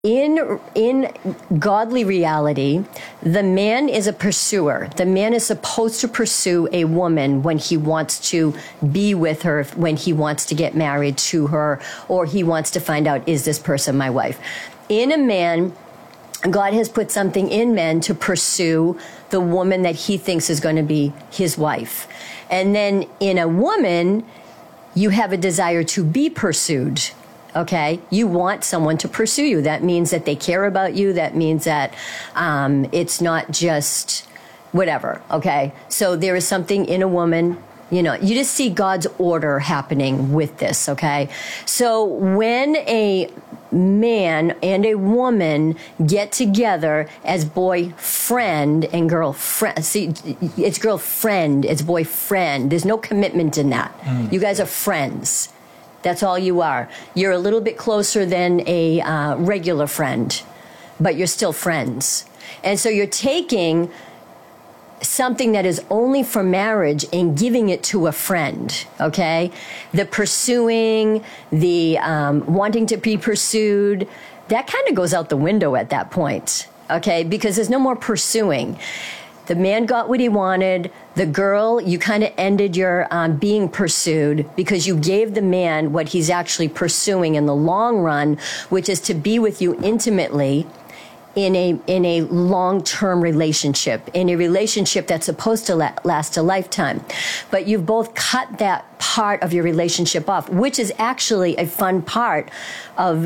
in godly reality, the man is a pursuer. The man is supposed to pursue a woman when he wants to be with her, when he wants to get married to her, or he wants to find out, is this person my wife? In a man, God has put something in men to pursue the woman that he thinks is going to be his wife. And then in a woman, you have a desire to be pursued. Okay, you want someone to pursue you. That means that they care about you. That means that it's not just whatever. Okay, so there is something in a woman. You know, you just see God's order happening with this. Okay, so when a man and a woman get together as boyfriend and girlfriend, see, it's girlfriend, it's boyfriend. There's no commitment in that. You guys are friends. That's all you are. You're a little bit closer than a regular friend, but you're still friends. And so you're taking something that is only for marriage and giving it to a friend, okay? The pursuing, the wanting to be pursued, that kind of goes out the window at that point, okay? Because there's no more pursuing. The man got what he wanted. The girl, you kind of ended your being pursued because you gave the man what he's actually pursuing in the long run, which is to be with you intimately in a long-term relationship, in a relationship that's supposed to last a lifetime. But you've both cut that part of your relationship off, which is actually a fun part of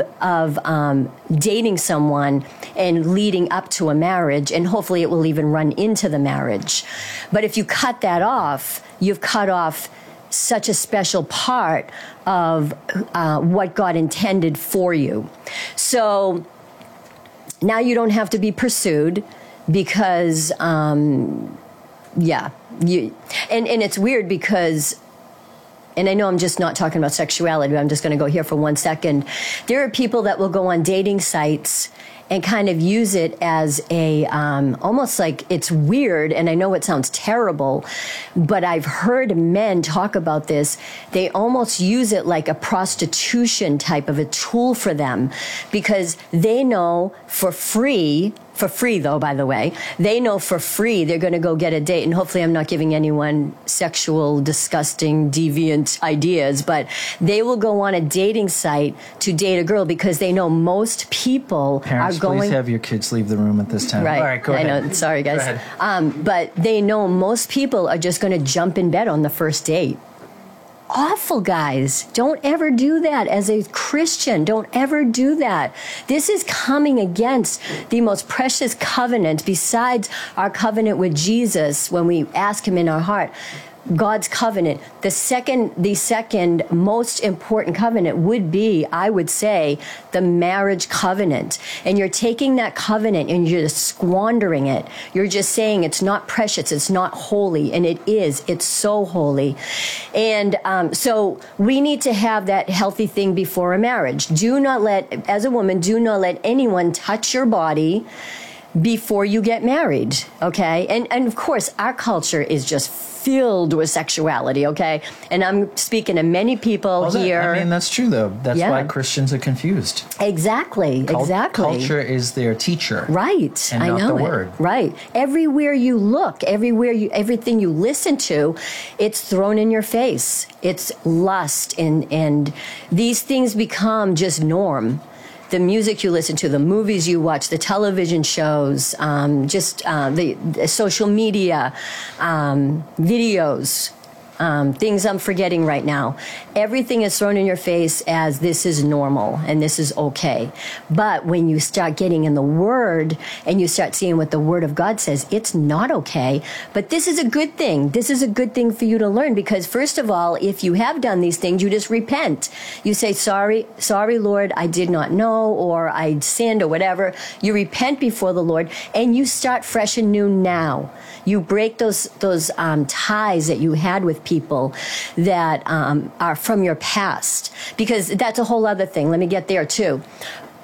dating someone and leading up to a marriage, and hopefully it will even run into the marriage. But if you cut that off, you've cut off such a special part of what God intended for you. So now you don't have to be pursued because, and it's weird because, and I know I'm just not talking about sexuality, but I'm just going to go here for 1 second. There are people that will go on dating sites and kind of use it as a, almost like it's weird, and I know it sounds terrible, but I've heard men talk about this. They almost use it like a prostitution type of a tool for them because they know for free though, by the way, they know for free they're going to go get a date. And hopefully I'm not giving anyone sexual, disgusting, deviant ideas, but they will go on a dating site to date a girl because they know most people Parents, are going... please have your kids leave the room at this time. Right. All right, go ahead. I know. Sorry, guys. But they know most people are just going to jump in bed on the first date. Awful, guys. Don't ever do that as a Christian. Don't ever do that. This is coming against the most precious covenant besides our covenant with Jesus when we ask him in our heart. God's covenant. The second most important covenant would be, I would say, the marriage covenant. And you're taking that covenant and you're just squandering it. You're just saying it's not precious, it's not holy, and it is. It's so holy. And so we need to have that healthy thing before a marriage. Do not let, as a woman, do not let anyone touch your body before you get married, okay? And of course, our culture is just filled with sexuality, okay? And I'm speaking to many people here. I mean, that's true, though. That's why Christians are confused. Exactly. Culture is their teacher. Right. And not the word. Right. Everywhere you look, everything you listen to, it's thrown in your face. It's lust, and these things become just norm. The music you listen to, the movies you watch, the television shows, the social media, videos, things I'm forgetting right now. Everything is thrown in your face as this is normal and this is okay. But when you start getting in the Word and you start seeing what the Word of God says, it's not okay. But this is a good thing. This is a good thing for you to learn because, first of all, if you have done these things, you just repent. You say, sorry, Lord, I did not know, or I sinned, or whatever. You repent before the Lord and you start fresh and new now. You break those ties that you had with people that are from your past, because that's a whole other thing. Let me get there too.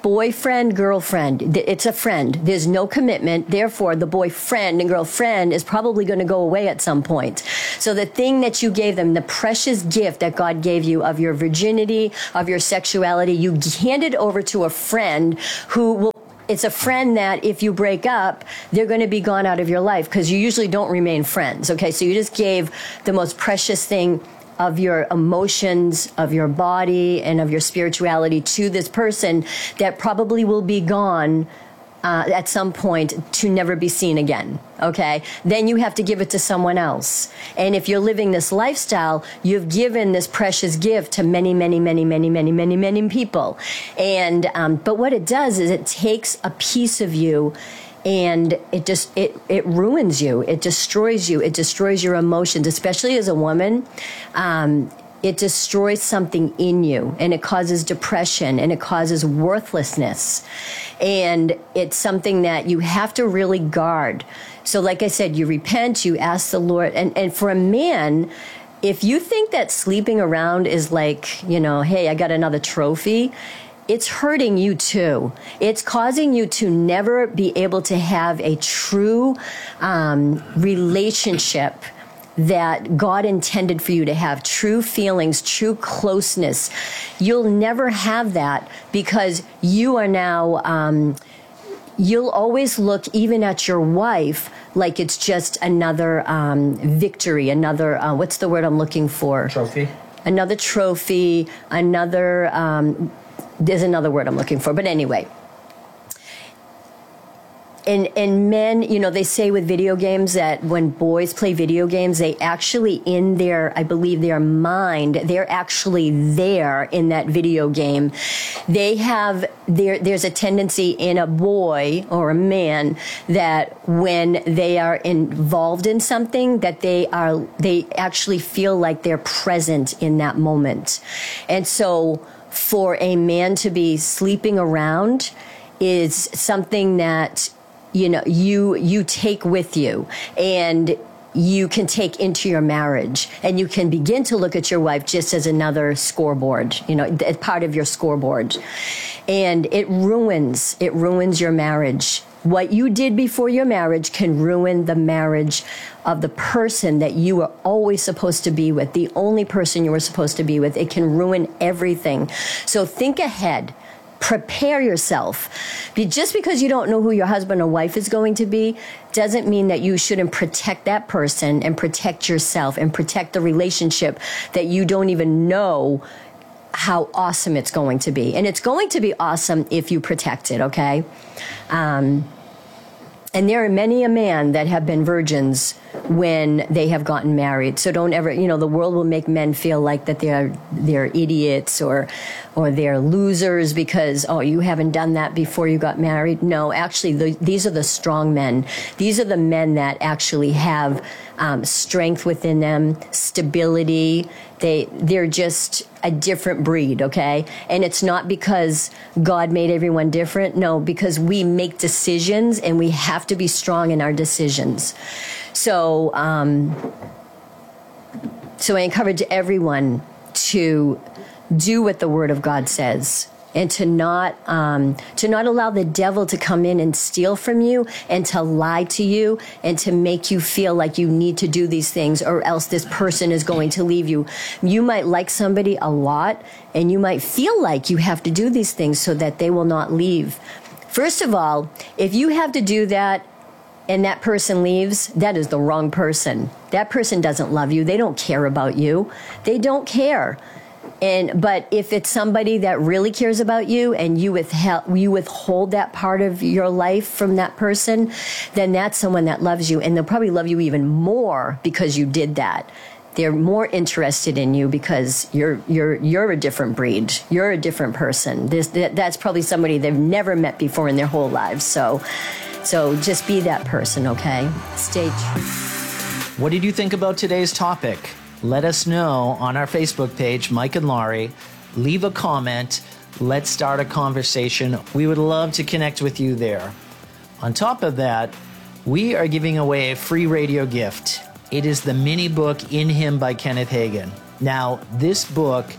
boyfriend, girlfriend, it's a friend. There's no commitment. Therefore, the boyfriend and girlfriend is probably going to go away at some point. So the thing that you gave them, the precious gift that God gave you of your virginity, of your sexuality, you hand it over to a friend who will. It's a friend that if you break up, they're going to be gone out of your life because you usually don't remain friends. Okay, so you just gave the most precious thing of your emotions, of your body, and of your spirituality to this person that probably will be gone at some point to never be seen again, okay? Then you have to give it to someone else. And if you're living this lifestyle, you've given this precious gift to many, many, many, many, many, many, many people. And but what it does is it takes a piece of you and it ruins you. It destroys you. It destroys your emotions, especially as a woman. It destroys something in you, and it causes depression, and it causes worthlessness. And it's something that you have to really guard. So like I said, you repent, you ask the Lord. And for a man, if you think that sleeping around is like, hey, I got another trophy, it's hurting you too. It's causing you to never be able to have a true relationship that God intended for you to have, true feelings, true closeness. You'll never have that because you are now, you'll always look even at your wife like it's just another victory, another, what's the word I'm looking for? Trophy. Another trophy, another, there's another word I'm looking for, but anyway. And men, they say with video games that when boys play video games, they actually in their, I believe their mind, they're actually there in that video game. They have, there's a tendency in a boy or a man that when they are involved in something that they actually feel like they're present in that moment. And so for a man to be sleeping around is something that you take with you and you can take into your marriage, and you can begin to look at your wife just as another scoreboard, as part of your scoreboard. And it ruins your marriage. What you did before your marriage can ruin the marriage of the person that you were always supposed to be with, the only person you were supposed to be with. It can ruin everything. So think ahead. Prepare yourself. Just because you don't know who your husband or wife is going to be doesn't mean that you shouldn't protect that person and protect yourself and protect the relationship that you don't even know how awesome it's going to be. And it's going to be awesome if you protect it, okay? And there are many a man that have been virgins when they have gotten married. So don't ever, the world will make men feel like that they're idiots or they're losers because, you haven't done that before you got married. No, actually, these are the strong men. These are the men that actually have strength within them, stability. They're just a different breed, okay? And it's not because God made everyone different. No, because we make decisions and we have to be strong in our decisions. So I encourage everyone to do what the Word of God says, and to not allow the devil to come in and steal from you and to lie to you and to make you feel like you need to do these things or else this person is going to leave you. You might like somebody a lot and you might feel like you have to do these things so that they will not leave. First of all, if you have to do that and that person leaves, that is the wrong person. That person doesn't love you. They don't care about you. They don't care. But if it's somebody that really cares about you and you withhold that part of your life from that person, then that's someone that loves you, and they'll probably love you even more because you did that. They're more interested in you because you're a different breed. You're a different person. That's probably somebody they've never met before in their whole lives. So just be that person, okay? Stay true. What did you think about today's topic? Let us know on our Facebook page, Mike and Laurie. Leave a comment. Let's start a conversation. We would love to connect with you there. On top of that, we are giving away a free radio gift. It is the mini book In Him by Kenneth Hagin. Now, this book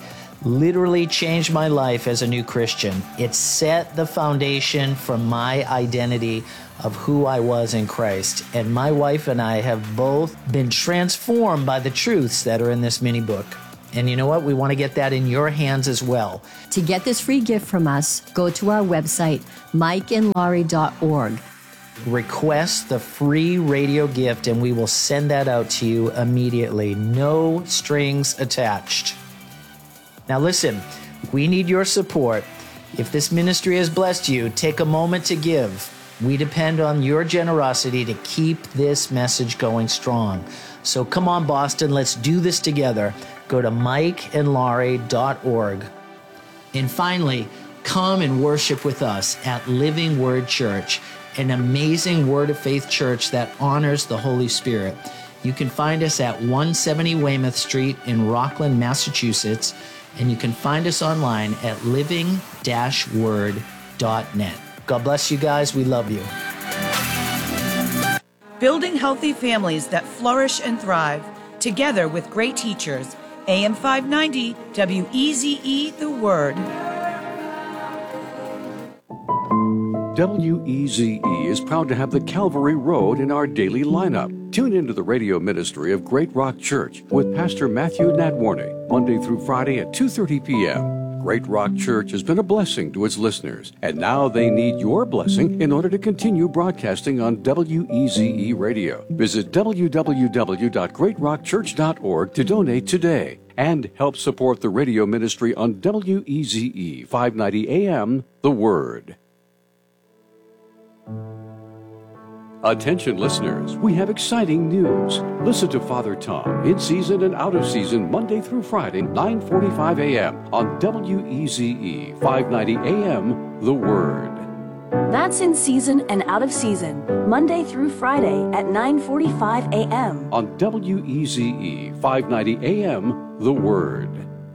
literally changed my life as a new Christian. It set the foundation for my identity of who I was in Christ. And my wife and I have both been transformed by the truths that are in this mini book. And you know what? We want to get that in your hands as well. To get this free gift from us, go to our website, mikeandlaurie.org. Request the free radio gift and we will send that out to you immediately. No strings attached. Now listen, we need your support. If this ministry has blessed you, take a moment to give. We depend on your generosity to keep this message going strong. So come on, Boston, let's do this together. Go to mikeandlaurie.org. And finally, come and worship with us at Living Word Church, an amazing Word of Faith church that honors the Holy Spirit. You can find us at 170 Weymouth Street in Rockland, Massachusetts, and you can find us online at living-word.net. God bless you guys. We love you. Building healthy families that flourish and thrive, together with great teachers. AM 590, WEZE, The Word. WEZE is proud to have the Calvary Road in our daily lineup. Tune into the radio ministry of Great Rock Church with Pastor Matthew Nadwarny, Monday through Friday at 2:30 p.m. Great Rock Church has been a blessing to its listeners, and now they need your blessing in order to continue broadcasting on WEZE Radio. Visit www.greatrockchurch.org to donate today and help support the radio ministry on WEZE 590 AM, The Word. Attention listeners, we have exciting news. Listen to Father Tom in season and out of season Monday through Friday, 9:45 a.m. on WEZE 590 AM, The Word. That's in season and out of season, Monday through Friday at 9:45 a.m. on WEZE 590 AM, The Word.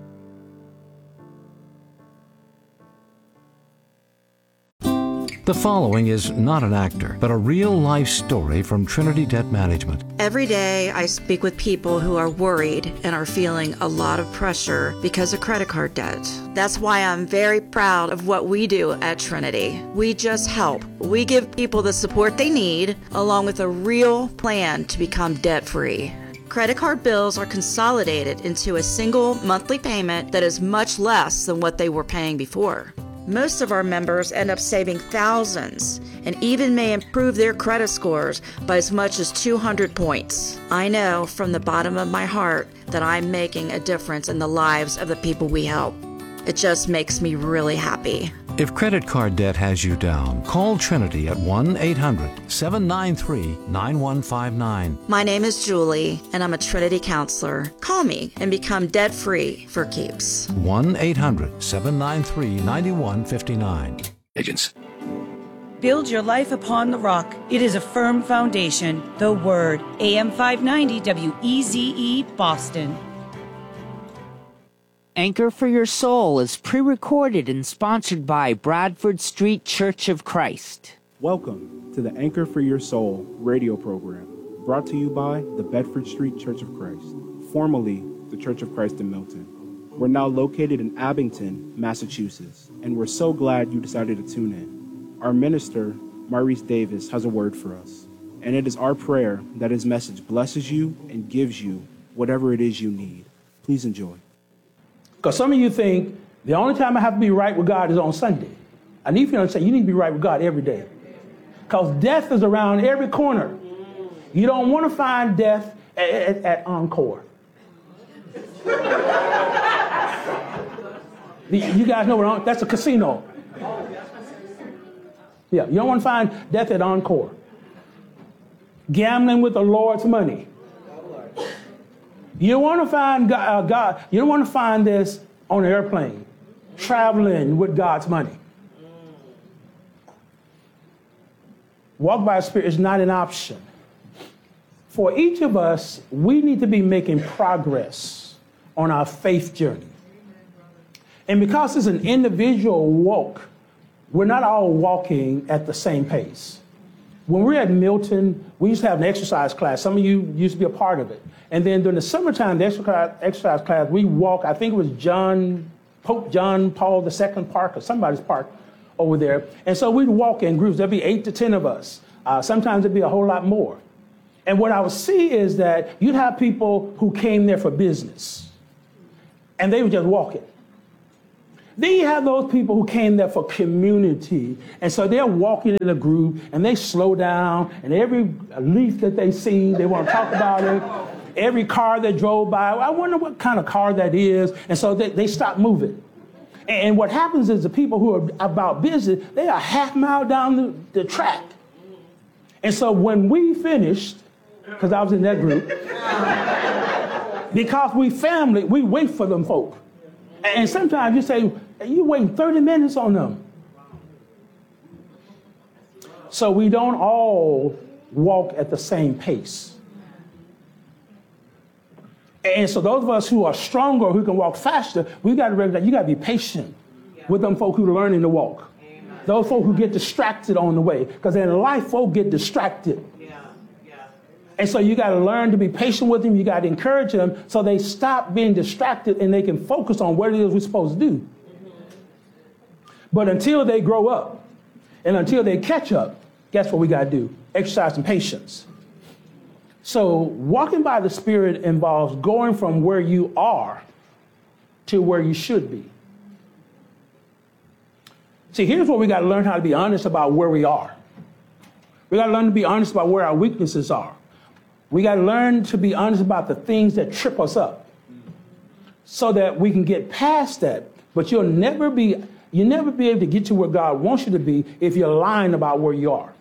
The following is not an actor, but a real-life story from Trinity Debt Management. Every day I speak with people who are worried and are feeling a lot of pressure because of credit card debt. That's why I'm very proud of what we do at Trinity. We just help. We give people the support they need, along with a real plan to become debt-free. Credit card bills are consolidated into a single monthly payment that is much less than what they were paying before. Most of our members end up saving thousands and even may improve their credit scores by as much as 200 points. I know from the bottom of my heart that I'm making a difference in the lives of the people we help. It just makes me really happy. If credit card debt has you down, call Trinity at 1-800-793-9159. My name is Julie, and I'm a Trinity counselor. Call me and become debt-free for keeps. 1-800-793-9159. Agents. Build your life upon the rock. It is a firm foundation. The Word. AM 590, WEZE, Boston. Anchor for Your Soul is pre-recorded and sponsored by Bradford Street Church of Christ. Welcome to the Anchor for Your Soul radio program, brought to you by the Bedford Street Church of Christ, formerly the Church of Christ in Milton. We're now located in Abington, Massachusetts, and we're so glad you decided to tune in. Our minister, Maurice Davis, has a word for us, and it is our prayer that his message blesses you and gives you whatever it is you need. Please enjoy. Because some of you think the only time I have to be right with God is on Sunday. I need you to understand you need to be right with God every day. Because death is around every corner. You don't want to find death at Encore. You guys know what that's a casino. Yeah, you don't want to find death at Encore. Gambling with the Lord's money. You don't want to find God. You don't want to find this on an airplane, traveling with God's money. Walk by the Spirit is not an option. For each of us, we need to be making progress on our faith journey. And because it's an individual walk, we're not all walking at the same pace. When we're at Milton, we used to have an exercise class. Some of you used to be a part of it. And then during the summertime, the exercise class, we walk, I think it was John Pope John Paul II Park or somebody's park over there. And so we'd walk in groups. There'd be 8 to 10 of us. Sometimes it'd be a whole lot more. And what I would see is that you'd have people who came there for business, and they were just walking. Then you have those people who came there for community. And so they're walking in a group, and they slow down, and every leaf that they see, they want to talk about it. Every car that drove by, I wonder what kind of car that is. And so they stop moving. And what happens is the people who are about business, they are half mile down the track. And so when we finished, because I was in that group, because we family, we wait for them folk. And sometimes you say, you waiting 30 minutes on them. So we don't all walk at the same pace. And so those of us who are stronger, who can walk faster, we got to recognize you got to be patient with them folk who are learning to walk. Amen. Those folk who get distracted on the way. Because in life, folk get distracted. And so you got to learn to be patient with them. You got to encourage them so they stop being distracted and they can focus on what it is we're supposed to do. But until they grow up and until they catch up, guess what we got to do? Exercise some patience. So walking by the Spirit involves going from where you are to where you should be. See, here's what we got to learn how to be honest about where we are. We got to learn to be honest about where our weaknesses are. We got to learn to be honest about the things that trip us up so that we can get past that. But you'll never be able to get to where God wants you to be if you're lying about where you are.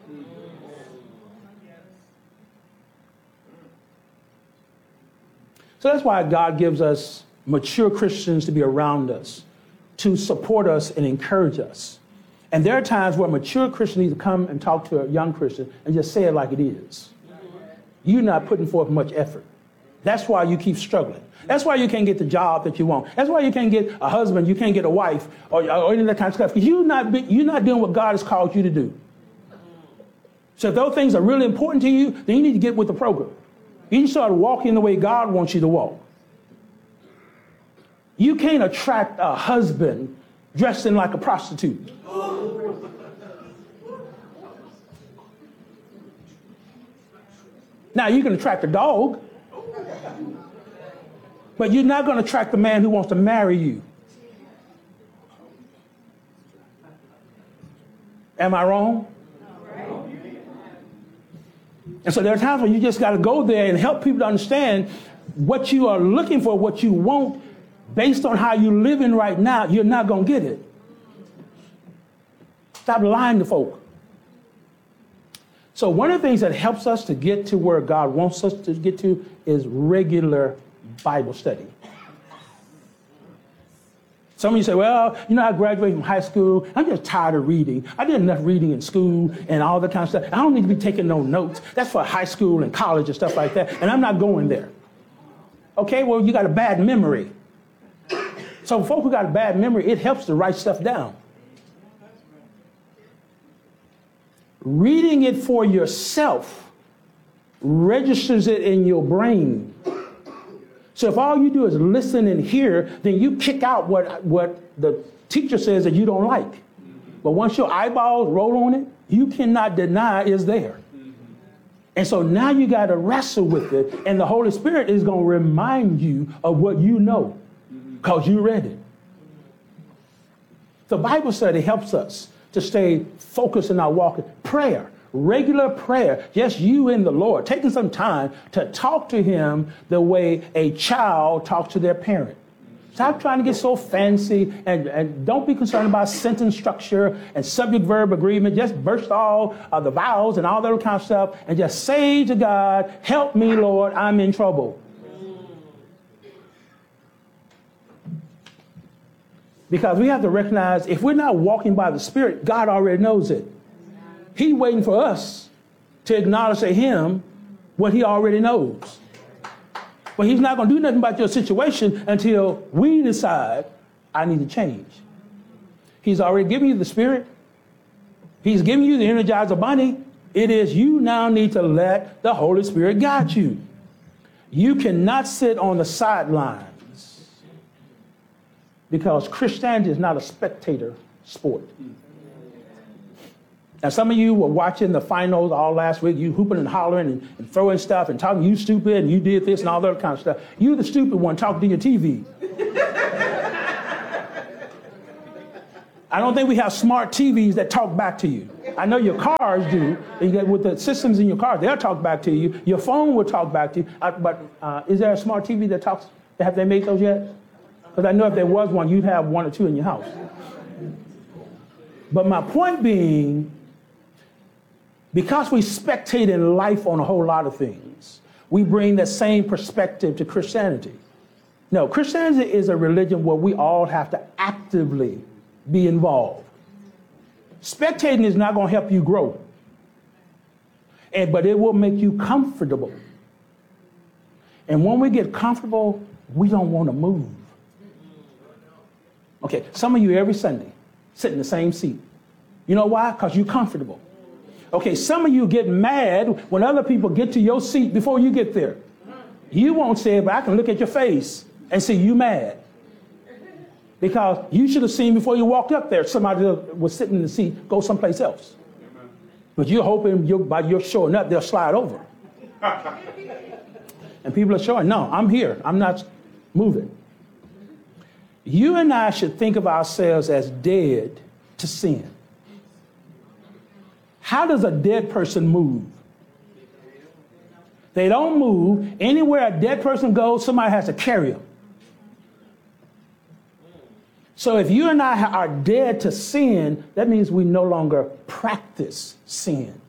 So that's why God gives us mature Christians to be around us, to support us and encourage us. And there are times where mature Christians need to come and talk to a young Christian and just say it like it is. You're not putting forth much effort. That's why you keep struggling. That's why you can't get the job that you want. That's why you can't get a husband, you can't get a wife, or any of that kind of stuff, because you're not doing what God has called you to do. So if those things are really important to you, then you need to get with the program. You need to start walking the way God wants you to walk. You can't attract a husband dressing like a prostitute. Now, you can attract a dog, but you're not going to attract the man who wants to marry you. Am I wrong? And so there are times when you just got to go there and help people to understand what you are looking for, what you want, based on how you're living right now, you're not going to get it. Stop lying to folk. So one of the things that helps us to get to where God wants us to get to is regular Bible study. Some of you say, well, I graduated from high school. I'm just tired of reading. I did enough reading in school and all that kind of stuff. I don't need to be taking no notes. That's for high school and college and stuff like that. And I'm not going there. Okay, well, you got a bad memory. So folk who got a bad memory, it helps to write stuff down. Reading it for yourself registers it in your brain. So if all you do is listen and hear, then you kick out what the teacher says that you don't like. But once your eyeballs roll on it, you cannot deny it's there. And so now you got to wrestle with it, and the Holy Spirit is going to remind you of what you know because you read it. The Bible study helps us to stay focused in our walk. Prayer, regular prayer, just you and the Lord, taking some time to talk to him the way a child talks to their parent. Stop trying to get so fancy and don't be concerned about sentence structure and subject-verb agreement. Just burst all of the vowels and all that kind of stuff and just say to God, help me, Lord, I'm in trouble. Because we have to recognize if we're not walking by the Spirit, God already knows it. He's waiting for us to acknowledge to him what he already knows. But he's not going to do nothing about your situation until we decide, I need to change. He's already given you the Spirit. He's giving you the Energizer Bunny. It is you now need to let the Holy Spirit guide you. You cannot sit on the sidelines because Christianity is not a spectator sport. Now, some of you were watching the finals all last week, you hooping and hollering and throwing stuff and talking, you stupid, and you did this and all that kind of stuff. You the stupid one talking to your TV. I don't think we have smart TVs that talk back to you. I know your cars do. With the systems in your car, they'll talk back to you. Your phone will talk back to you. But is there a smart TV that talks? Have they made those yet? Because I know if there was one, you'd have one or two in your house. But my point being, because we spectate in life on a whole lot of things, we bring that same perspective to Christianity. No, Christianity is a religion where we all have to actively be involved. Spectating is not going to help you grow, but it will make you comfortable. And when we get comfortable, we don't want to move. Okay, some of you every Sunday sit in the same seat. You know why? Because you're comfortable. Okay, some of you get mad when other people get to your seat before you get there. You won't say it, but I can look at your face and see you mad. Because you should have seen before you walked up there, somebody was sitting in the seat, go someplace else. But you're hoping by your showing up, they'll slide over. And people are showing, no, I'm here. I'm not moving. You and I should think of ourselves as dead to sin. How does a dead person move? They don't move. Anywhere a dead person goes, somebody has to carry them. So if you and I are dead to sin, that means we no longer practice sin.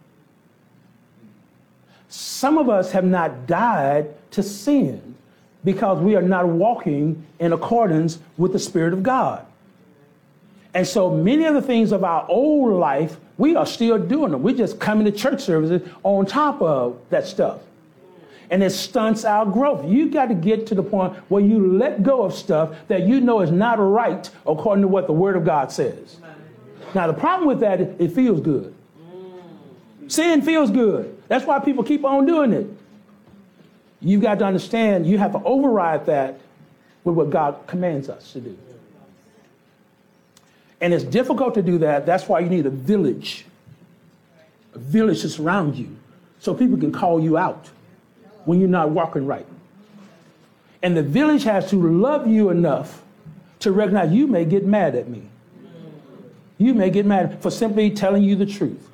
Some of us have not died to sin because we are not walking in accordance with the Spirit of God. And so many of the things of our old life, we are still doing them. We're just coming to church services on top of that stuff. And it stunts our growth. You got to get to the point where you let go of stuff that you know is not right according to what the Word of God says. Now, the problem with that is it feels good. Sin feels good. That's why people keep on doing it. You've got to understand you have to override that with what God commands us to do. And it's difficult to do that. That's why you need a village to surround you so people can call you out when you're not walking right. And the village has to love you enough to recognize you may get mad at me. You may get mad for simply telling you the truth.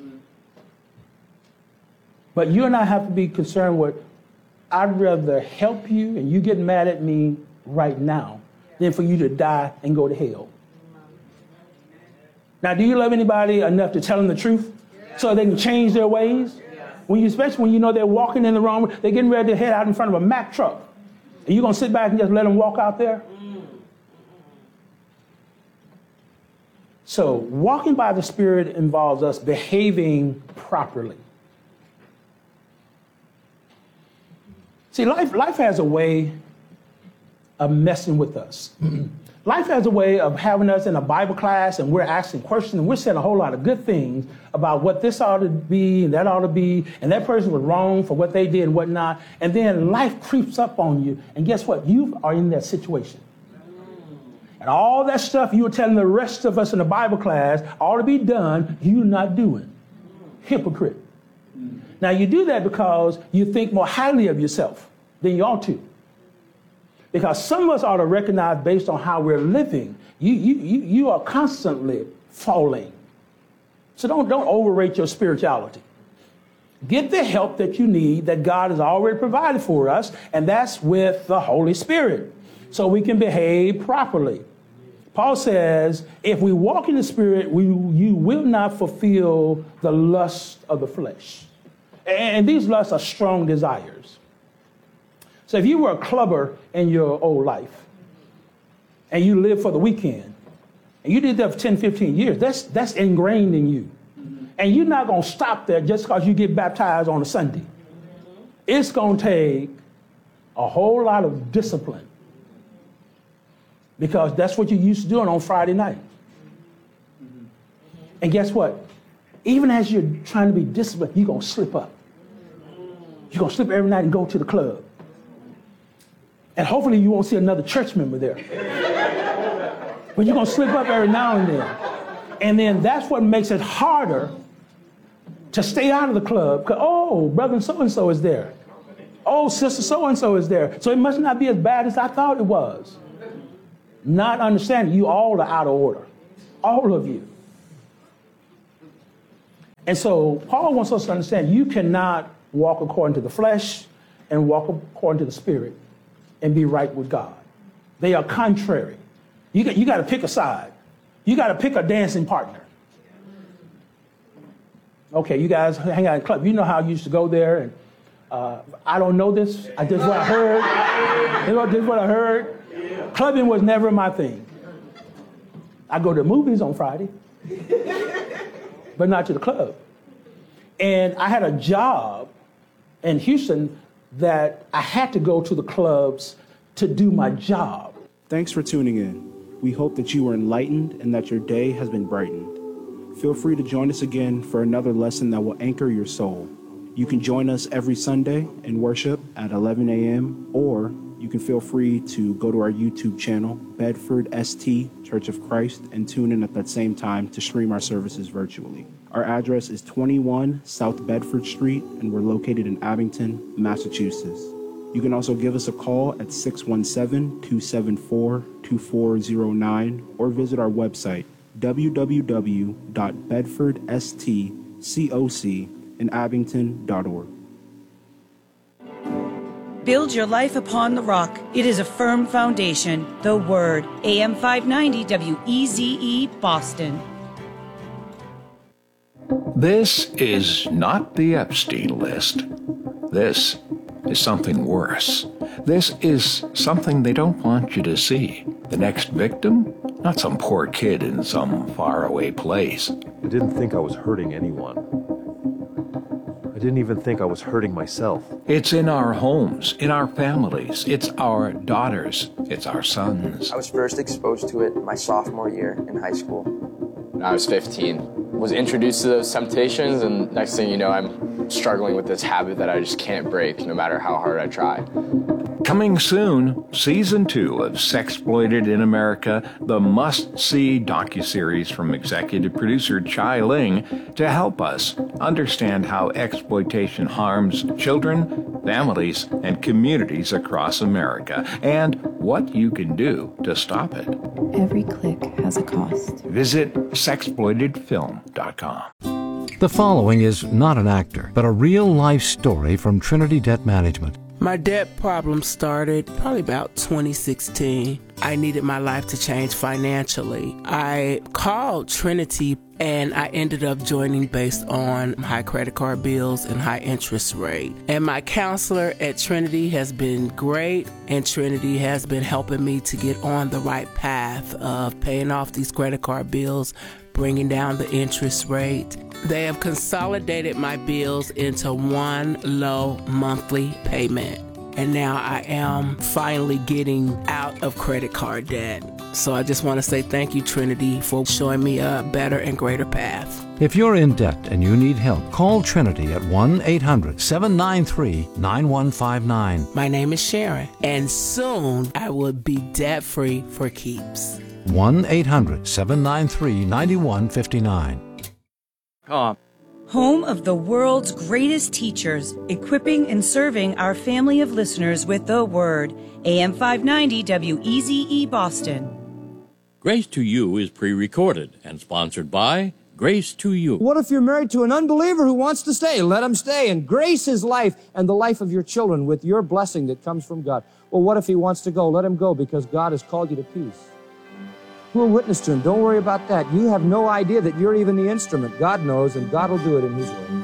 But you and I have to be concerned with, I'd rather help you and you get mad at me right now than for you to die and go to hell. Now, do you love anybody enough to tell them the truth so they can change their ways? Especially when you know they're walking in the wrong way, they're getting ready to head out in front of a Mack truck. Are you going to sit back and just let them walk out there? So walking by the Spirit involves us behaving properly. See, life has a way of messing with us. Life has a way of having us in a Bible class and we're asking questions and we're saying a whole lot of good things about what this ought to be and that ought to be, and that person was wrong for what they did and whatnot. And then life creeps up on you, and guess what? You are in that situation. And all that stuff you were telling the rest of us in the Bible class ought to be done, you're not doing. Hypocrite. Now, you do that because you think more highly of yourself than you ought to. Because some of us ought to recognize based on how we're living, you are constantly falling. So don't overrate your spirituality. Get the help that you need that God has already provided for us, and that's with the Holy Spirit, so we can behave properly. Paul says, if we walk in the Spirit, you will not fulfill the lust of the flesh. And these lusts are strong desires. So if you were a clubber in your old life and you lived for the weekend and you did that for 10, 15 years, that's ingrained in you. And you're not going to stop there just because you get baptized on a Sunday. It's going to take a whole lot of discipline because that's what you're used to doing on Friday night. And guess what? Even as you're trying to be disciplined, you're going to slip up. You're going to slip every night and go to the club. And hopefully you won't see another church member there. But you're going to slip up every now and then. And then that's what makes it harder to stay out of the club. 'Cause, oh, brother so-and-so is there. Oh, sister so-and-so is there. So it must not be as bad as I thought it was. Not understanding you all are out of order. All of you. And so Paul wants us to understand you cannot walk according to the flesh and walk according to the spirit and be right with God. They are contrary. You got to pick a side. You got to pick a dancing partner. Okay, you guys hang out in the club. You know how I used to go there, and I don't know this. This is what I heard. This is what I heard. Clubbing was never my thing. I go to the movies on Friday, but not to the club. And I had a job in Houston that I had to go to the clubs to do my job. Thanks for tuning in. We hope that you were enlightened and that your day has been brightened. Feel free to join us again for another lesson that will anchor your soul. You can join us every Sunday in worship at 11 a.m. or you can feel free to go to our YouTube channel, Bedford ST Church of Christ, and tune in at that same time to stream our services virtually. Our address is 21 South Bedford Street, and we're located in Abington, Massachusetts. You can also give us a call at 617-274-2409 or visit our website, www.bedfordstcocabington.org. Build your life upon the rock. It is a firm foundation. The Word. AM 590 WEZE Boston. This is not the Epstein list. This is something worse. This is something they don't want you to see. The next victim? Not some poor kid in some faraway place. I didn't think I was hurting anyone. I didn't even think I was hurting myself. It's in our homes, in our families. It's our daughters. It's our sons. I was first exposed to it my sophomore year in high school. When I was 15, was introduced to those temptations, and next thing you know, I'm struggling with this habit that I just can't break no matter how hard I try. Coming soon, Season 2 of Sexploited in America, the must-see docuseries from executive producer Chai Ling to help us understand how exploitation harms children, families, and communities across America, and what you can do to stop it. Every click has a cost. Visit sexploitedfilm.com. The following is not an actor, but a real-life story from Trinity Debt Management. My debt problem started probably about 2016. I needed my life to change financially. I called Trinity and I ended up joining based on high credit card bills and high interest rate. And my counselor at Trinity has been great, and Trinity has been helping me to get on the right path of paying off these credit card bills, bringing down the interest rate. They have consolidated my bills into one low monthly payment. And now I am finally getting out of credit card debt. So I just want to say thank you, Trinity, for showing me a better and greater path. If you're in debt and you need help, call Trinity at 1-800-793-9159. My name is Sharon, and soon I will be debt-free for keeps. 1-800-793-9159. Home of the world's greatest teachers, equipping and serving our family of listeners with the Word. AM 590 WEZE Boston. Grace to You is pre-recorded and sponsored by Grace to You. What if you're married to an unbeliever who wants to stay? Let him stay and grace his life and the life of your children with your blessing that comes from God. Well, what if he wants to go? Let him go, because God has called you to peace. We'll witness to him. Don't worry about that. You have no idea that you're even the instrument. God knows, and God will do it in his way.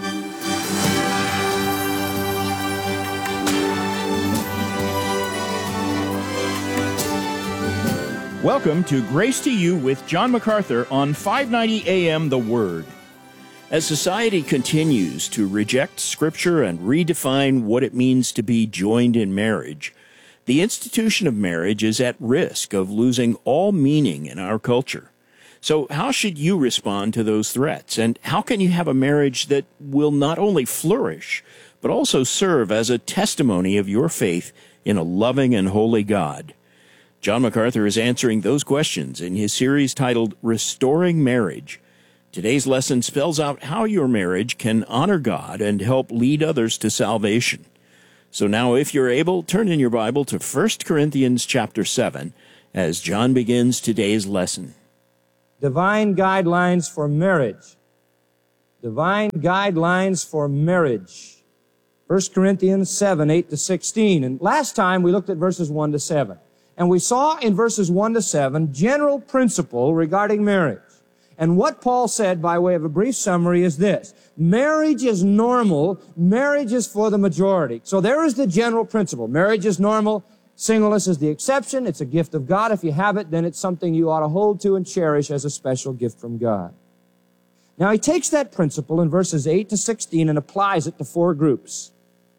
Welcome to Grace to You with John MacArthur on 590 AM The Word. As society continues to reject Scripture and redefine what it means to be joined in marriage, the institution of marriage is at risk of losing all meaning in our culture. So how should you respond to those threats? And how can you have a marriage that will not only flourish, but also serve as a testimony of your faith in a loving and holy God? John MacArthur is answering those questions in his series titled Restoring Marriage. Today's lesson spells out how your marriage can honor God and help lead others to salvation. So now, if you're able, turn in your Bible to 1 Corinthians chapter 7 as John begins today's lesson. Divine guidelines for marriage. Divine guidelines for marriage. 1 Corinthians 7, 8 to 16. And last time we looked at verses 1 to 7. And we saw in verses 1 to 7 general principle regarding marriage. And what Paul said by way of a brief summary is this: marriage is normal, marriage is for the majority. So there is the general principle. Marriage is normal, singleness is the exception. It's a gift of God. If you have it, then it's something you ought to hold to and cherish as a special gift from God. Now he takes that principle in verses 8 to 16 and applies it to four groups.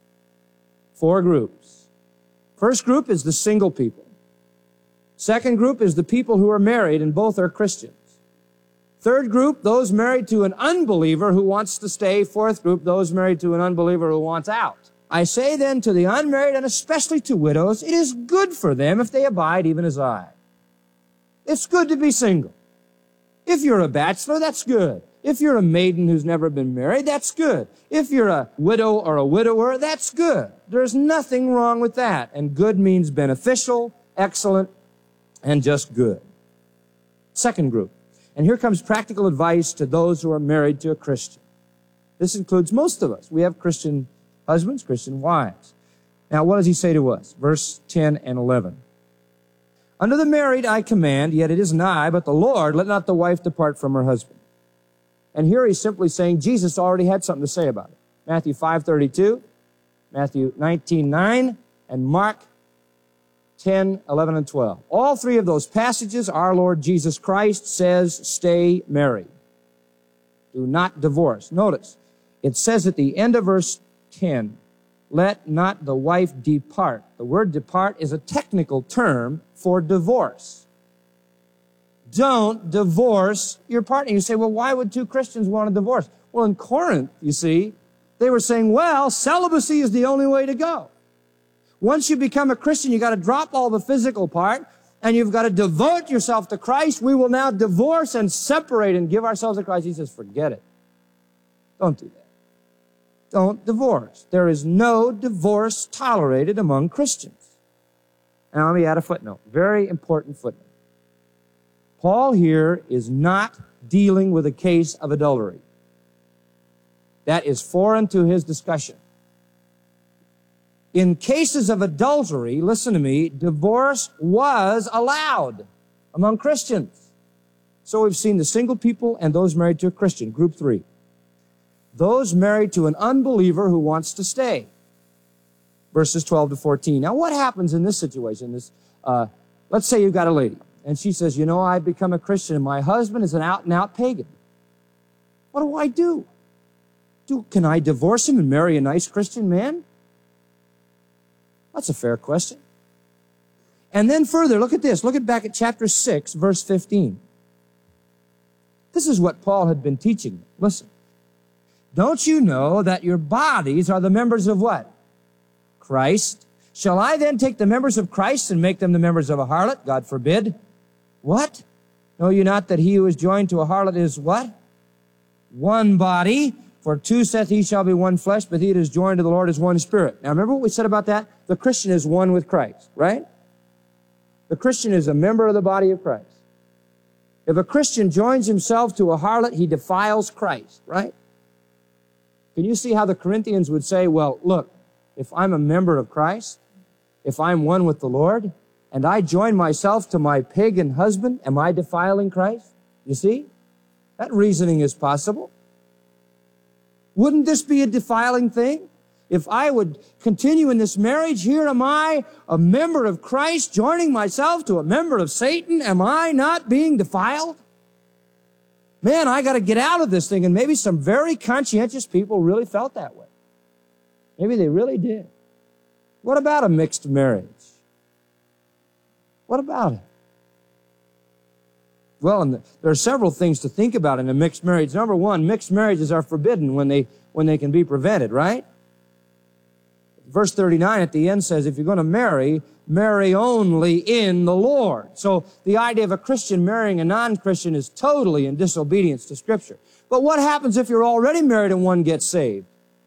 Four groups. First group is the single people. Second group is the people who are married and both are Christians. Third group, those married to an unbeliever who wants to stay. Fourth group, those married to an unbeliever who wants out. I say then to the unmarried and especially to widows, it is good for them if they abide even as I. It's good to be single. If you're a bachelor, that's good. If you're a maiden who's never been married, that's good. If you're a widow or a widower, that's good. There's nothing wrong with that. And good means beneficial, excellent, and just good. Second group. And here comes practical advice to those who are married to a Christian. This includes most of us. We have Christian husbands, Christian wives. Now, what does he say to us? Verse 10 and 11. Unto the married I command, yet it is I, but the Lord, let not the wife depart from her husband. And here he's simply saying Jesus already had something to say about it. Matthew 5:32, Matthew 19:9, and Mark 10, 11, and 12. All three of those passages, our Lord Jesus Christ says, stay married. Do not divorce. Notice, it says at the end of verse 10, let not the wife depart. The word depart is a technical term for divorce. Don't divorce your partner. You say, well, why would two Christians want to divorce? Well, in Corinth, you see, they were saying, well, celibacy is the only way to go. Once you become a Christian, you've got to drop all the physical part, and you've got to devote yourself to Christ. We will now divorce and separate and give ourselves to Christ. He says, forget it. Don't do that. Don't divorce. There is no divorce tolerated among Christians. Now, let me add a footnote. Very important footnote. Paul here is not dealing with a case of adultery. That is foreign to his discussion. In cases of adultery, listen to me, divorce was allowed among Christians. So we've seen the single people and those married to a Christian, group 3. Those married to an unbeliever who wants to stay. Verses 12 to 14. Now what happens in this situation? Let's say you've got a lady, and she says, you know, I've become a Christian, and my husband is an out-and-out pagan. What do? Can I divorce him and marry a nice Christian man? That's a fair question. And then further, look at this. Look back at chapter 6, verse 15. This is what Paul had been teaching. Listen. Don't you know that your bodies are the members of what? Christ. Shall I then take the members of Christ and make them the members of a harlot? God forbid. What? Know you not that he who is joined to a harlot is what? One body. For two saith he shall be one flesh, but he that is joined to the Lord is one spirit. Now remember what we said about that? The Christian is one with Christ, right? The Christian is a member of the body of Christ. If a Christian joins himself to a harlot, he defiles Christ, right? Can you see how the Corinthians would say, well, look, if I'm a member of Christ, if I'm one with the Lord, and I join myself to my pagan husband, am I defiling Christ? You see? That reasoning is possible. Wouldn't this be a defiling thing? If I would continue in this marriage, here am I, a member of Christ, joining myself to a member of Satan. Am I not being defiled? Man, I got to get out of this thing. And maybe some very conscientious people really felt that way. Maybe they really did. What about a mixed marriage? What about it? Well, and there are several things to think about in a mixed marriage. Number one, mixed marriages are forbidden when they can be prevented, right? verse 39 at the end says, if you're going to marry, marry only in the Lord. So the idea of a Christian marrying a non-Christian is totally in disobedience to Scripture. But what happens if you're already married and one gets saved?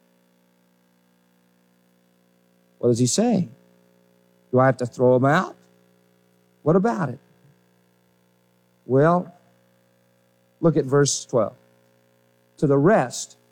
What does he say? Do I have to throw him out? What about it? Well, look at verse 12. To the rest,